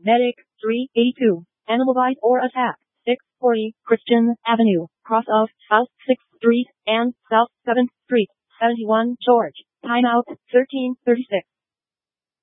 Medic 382. Animal bite or attack. 640 Christian Avenue, cross of South 6th Street and South 7th Street. 71 George. Timeout 1336.